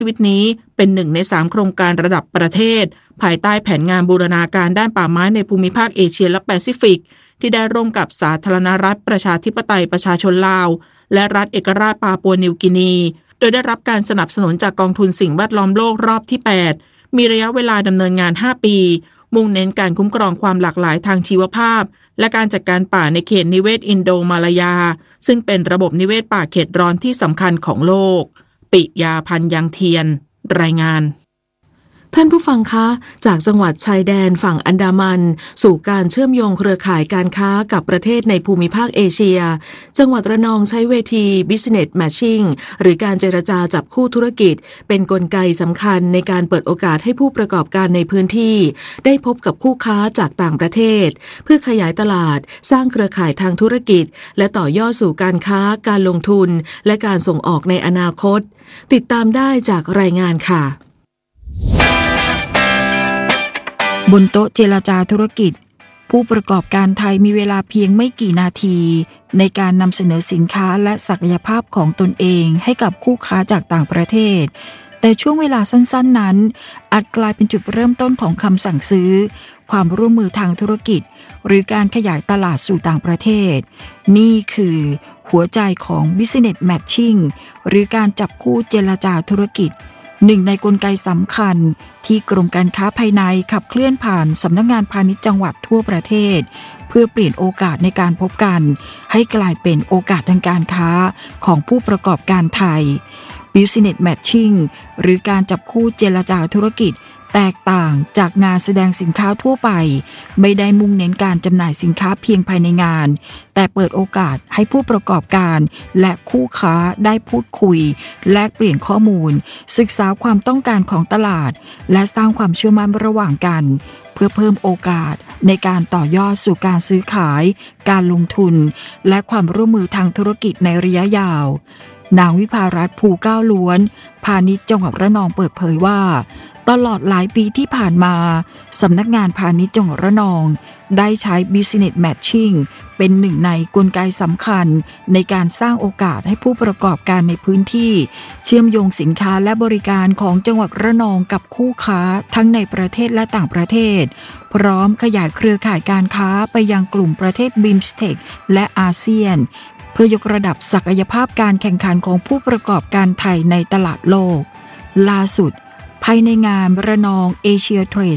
ชีวิตนี้เป็นหนึ่งใน3โครงการระดับประเทศภายใต้แผนงานบูรณาการด้านป่าไม้ในภูมิภาคเอเชียและแปซิฟิกที่ได้ร่วมกับสาธารณรัฐประชาธิปไตยประชาชนลาวและรัฐเอกราชปาปัวนิวกินีโดยได้รับการสนับสนุนจากกองทุนสิ่งแวดล้อมโลกรอบที่8มีระยะเวลาดำเนินงาน5ปีมุ่งเน้นการคุ้มครองความหลากหลายทางชีวภาพและการจัดการป่าในเขตนิเวศอินโดมาลายาซึ่งเป็นระบบนิเวศป่าเขตร้อนที่สำคัญของโลกปิยาพันธ์ยังเทียนรายงานท่านผู้ฟังคะจากจังหวัดชายแดนฝั่งอันดามันสู่การเชื่อมโยงเครือข่ายการค้ากับประเทศในภูมิภาคเอเชียจังหวัดระนองใช้เวที Business Matching หรือการเจรจาจับคู่ธุรกิจเป็นกลไกสำคัญในการเปิดโอกาสให้ผู้ประกอบการในพื้นที่ได้พบกับคู่ค้าจากต่างประเทศเพื่อขยายตลาดสร้างเครือข่ายทางธุรกิจและต่อยอดสู่การค้าการลงทุนและการส่งออกในอนาคตติดตามได้จากรายงานค่ะบนโต๊ะเจรจาธุรกิจผู้ประกอบการไทยมีเวลาเพียงไม่กี่นาทีในการนำเสนอสินค้าและศักยภาพของตนเองให้กับคู่ค้าจากต่างประเทศแต่ช่วงเวลาสั้นๆนั้นอาจกลายเป็นจุดเริ่มต้นของคำสั่งซื้อความร่วมมือทางธุรกิจหรือการขยายตลาดสู่ต่างประเทศนี่คือหัวใจของ Business Matching หรือการจับคู่เจรจาธุรกิจหนึ่งในกลไกสำคัญที่กรมการค้าภายในขับเคลื่อนผ่านสำนักงานพาณิชย์จังหวัดทั่วประเทศเพื่อเปลี่ยนโอกาสในการพบกันให้กลายเป็นโอกาสทางการค้าของผู้ประกอบการไทย Business Matching หรือการจับคู่เจรจาธุรกิจแตกต่างจากงานแสดงสินค้าทั่วไปไม่ได้มุ่งเน้นการจำหน่ายสินค้าเพียงภายในงานแต่เปิดโอกาสให้ผู้ประกอบการและคู่ค้าได้พูดคุยแลกเปลี่ยนข้อมูลศึกษาความต้องการของตลาดและสร้างความเชื่อมั่นระหว่างกันเพื่อเพิ่มโอกาสในการต่อยอดสู่การซื้อขายการลงทุนและความร่วมมือทางธุรกิจในระยะยาวนางวิภารัตน์ภูเก้าล้วนพาณิชย์จังหวัดระนองเปิดเผยว่าตลอดหลายปีที่ผ่านมาสำนักงานพาณิชย์จังหวัดระนองได้ใช้ Business Matching เป็นหนึ่งในกลไกสำคัญในการสร้างโอกาสให้ผู้ประกอบการในพื้นที่เชื่อมโยงสินค้าและบริการของจังหวัดระนองกับคู่ค้าทั้งในประเทศและต่างประเทศพร้อมขยายเครือข่ายการค้าไปยังกลุ่มประเทศ BIMSTEC และอาเซียนเพื่อยกระดับศักยภาพการแข่งขันของผู้ประกอบการไทยในตลาดโลกล่าสุดภายในงานระนองเอเชียเทรด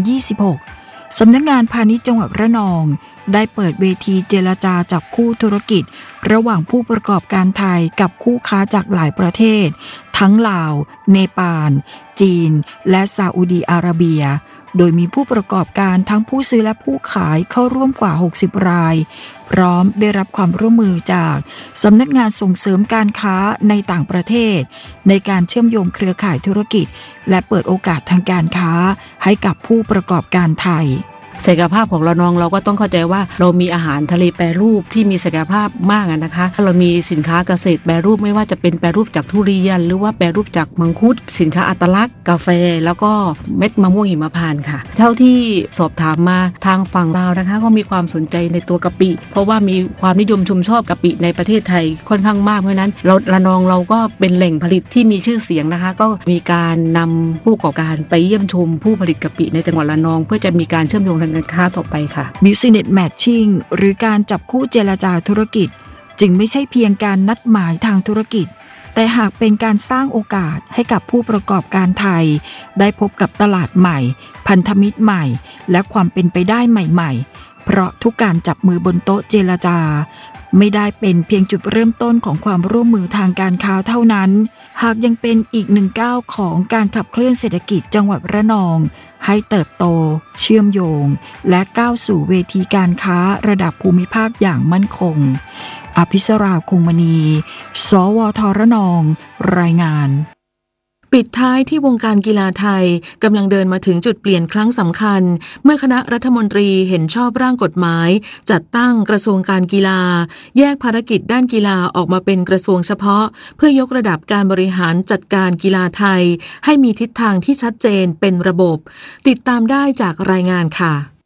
2026 สำนักงานพาณิชย์จังหวัดระนองได้เปิดเวทีเจรจาจับคู่ธุรกิจระหว่างผู้ประกอบการไทยกับคู่ค้าจากหลายประเทศทั้งลาวเนปาลจีนและซาอุดีอาระเบียโดยมีผู้ประกอบการทั้งผู้ซื้อและผู้ขายเข้าร่วมกว่า60รายพร้อมได้รับความร่วมมือจากสำนักงานส่งเสริมการค้าในต่างประเทศในการเชื่อมโยงเครือข่ายธุรกิจและเปิดโอกาสทางการค้าให้กับผู้ประกอบการไทยศักยภาพของระนองเราก็ต้องเข้าใจว่าเรามีอาหารทะเลแปรรูปที่มีศักยภาพมากนะคะเรามีสินค้าเกษตรแปรรูปไม่ว่าจะเป็นแปรรูปจากทุเรียนหรือว่าแปรรูปจากมังคุดสินค้าอัตลักษณ์กาแฟแล้วก็เม็ดมะม่วงหิมพานต์ค่ะเท่าที่สอบถามมาทางฝั่งเรานะคะก็มีความสนใจในตัวกะปิเพราะว่ามีความนิยมชมชอบกะปิในประเทศไทยค่อนข้างมากเพราะนั้นเราระนองเราก็เป็นแหล่งผลิตที่มีชื่อเสียงนะคะก็มีการนำผู้ประกอบการไปเยี่ยมชมผู้ผลิตกะปิในจังหวัดระนองเพื่อจะมีการเชื่อมโยงทางการค้าต่อไปค่ะ Business Matching หรือการจับคู่เจรจาธุรกิจจึงไม่ใช่เพียงการนัดหมายทางธุรกิจแต่หากเป็นการสร้างโอกาสให้กับผู้ประกอบการไทยได้พบกับตลาดใหม่พันธมิตรใหม่และความเป็นไปได้ใหม่ๆเพราะทุกการจับมือบนโต๊ะเจรจาไม่ได้เป็นเพียงจุดเริ่มต้นของความร่วมมือทางการค้าเท่านั้นหากยังเป็นอีกหนึ่งก้าวของการขับเคลื่อนเศรษฐกิจจังหวัดระนองให้เติบโตเชื่อมโยงและก้าวสู่เวทีการค้าระดับภูมิภาคอย่างมั่นคงอภิสราคงมณีสวทระนองรายงานปิดท้ายที่วงการกีฬาไทยกำลังเดินมาถึงจุดเปลี่ยนครั้งสำคัญเมื่อคณะรัฐมนตรีเห็นชอบร่างกฎหมายจัดตั้งกระทรวงการกีฬาแยกภารกิจด้านกีฬาออกมาเป็นกระทรวงเฉพาะเพื่อยกระดับการบริหารจัดการกีฬาไทยให้มีทิศทางที่ชัดเจนเป็นระบบติดตามได้จากรายงานค่ะ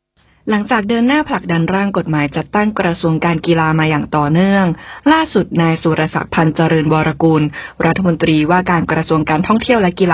หลังจากเดินหน้าผลักดันร่างกฎหมายจัดตั้งกระทรวงการกีฬามาอย่างต่อเนื่องล่าสุดนายสุรศักดิ์พันธ์เจริญวรกุลรัฐมนตรีว่าการกระทรวงการท่องเที่ยวและกีฬา